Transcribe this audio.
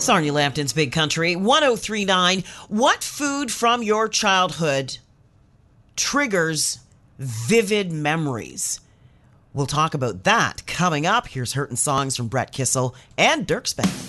Sarnia Lambton's Big Country, 1039. What food from your childhood triggers vivid memories? We'll talk about that coming up. Here's Hurtin' Songs from Brett Kissel and Dirks Bentley.